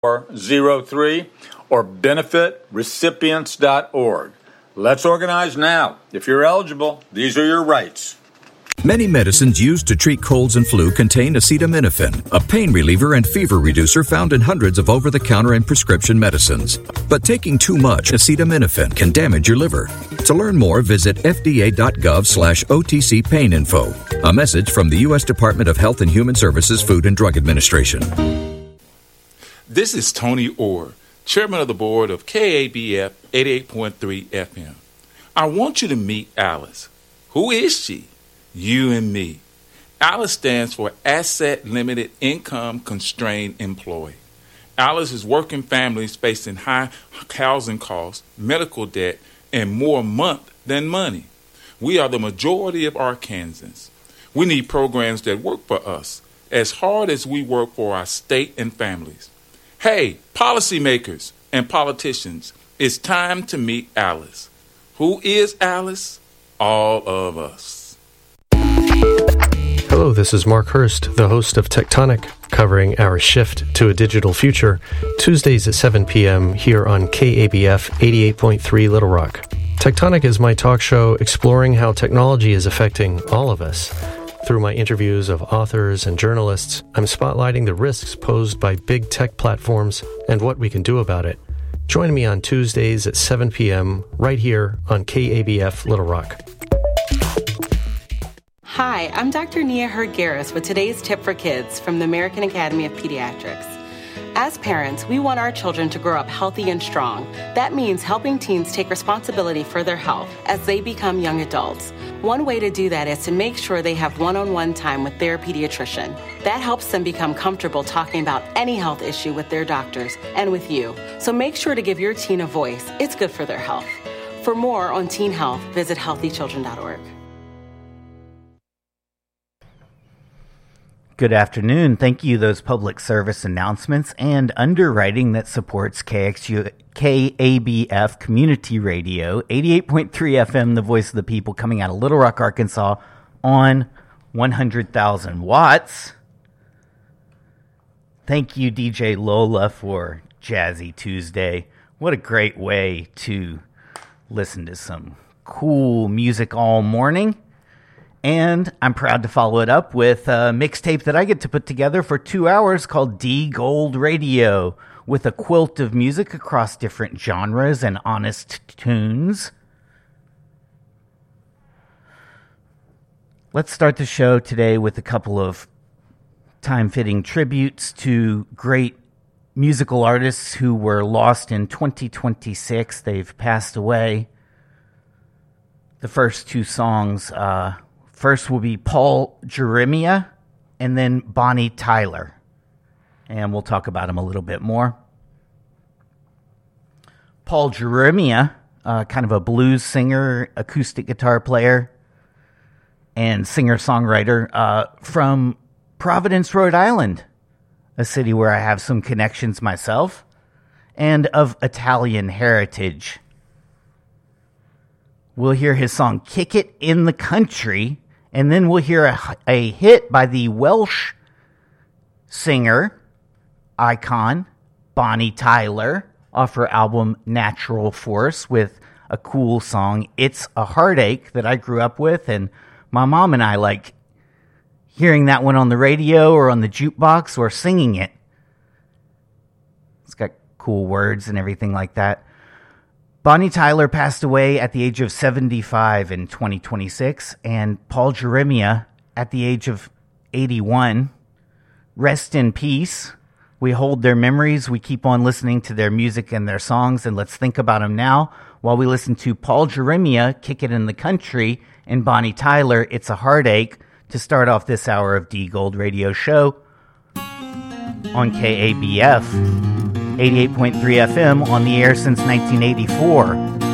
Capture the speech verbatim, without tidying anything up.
zero three or benefit recipients dot org. Let's organize now. If you're eligible, these are your rights. Many medicines used to treat colds and flu contain acetaminophen, a pain reliever and fever reducer found in hundreds of over-the-counter and prescription medicines. But taking too much acetaminophen can damage your liver. To learn more, visit F D A dot gov slash O T C pain info. A message from the U S Department of Health and Human Services Food and Drug Administration. This is Tony Orr, Chairman of the Board of K A B F eighty-eight point three F M. I want you to meet Alice. Who is she? You and me. Alice stands for Asset Limited Income Constrained Employee. Alice is working families facing high housing costs, medical debt, and more month than money. We are the majority of Arkansans. We need programs that work for us as hard as we work for our state and families. Hey, policymakers and politicians, it's time to meet Alice. Who is Alice? All of us. Hello, this is Mark Hurst, the host of Tectonic, covering our shift to a digital future, Tuesdays at seven p.m. here on K A B F eighty-eight point three Little Rock. Tectonic is my talk show exploring how technology is affecting all of us. Through my interviews of authors and journalists, I'm spotlighting the risks posed by big tech platforms and what we can do about it. Join me on Tuesdays at seven p.m. right here on K A B F Little Rock. Hi, I'm Doctor Nia Hurd-Garris with today's tip for kids from the American Academy of Pediatrics. As parents, we want our children to grow up healthy and strong. That means helping teens take responsibility for their health as they become young adults. One way to do that is to make sure they have one-on-one time with their pediatrician. That helps them become comfortable talking about any health issue with their doctors and with you. So make sure to give your teen a voice. It's good for their health. For more on teen health, visit healthy children dot org. Good afternoon. Thank you, those public service announcements and underwriting that supports K X U, K A B F Community Radio, eighty-eight point three F M, the voice of the people, coming out of Little Rock, Arkansas on one hundred thousand watts. Thank you, D J Lola, for Jazzy Tuesday. What a great way to listen to some cool music all morning. And I'm proud to follow it up with a mixtape that I get to put together for two hours called D Gold Radio, with a quilt of music across different genres and honest tunes. Let's start the show today with a couple of time-fitting tributes to great musical artists who were lost in twenty twenty-six. They've passed away. The first two songs... uh First will be Paul Jeremiah, and then Bonnie Tyler. And we'll talk about him a little bit more. Paul Jeremiah, uh, kind of a blues singer, acoustic guitar player, and singer-songwriter uh, from Providence, Rhode Island, a city where I have some connections myself, and of Italian heritage. We'll hear his song Kick It in the Country, and then we'll hear a, a hit by the Welsh singer, icon, Bonnie Tyler, off her album Natural Force, with a cool song, It's a Heartache, that I grew up with, and my mom and I like hearing that one on the radio or on the jukebox or singing it. It's got cool words and everything like that. Bonnie Tyler passed away at the age of seventy-five in twenty twenty-six, and Paul Jeremiah at the age of eighty-one. Rest in peace. We hold their memories. We keep on listening to their music and their songs, and let's think about them now while we listen to Paul Jeremiah, Kick It in the Country, and Bonnie Tyler, It's a Heartache, to start off this hour of D Gold Radio Show on K A B F. eighty-eight point three F M, on the air since nineteen eighty-four.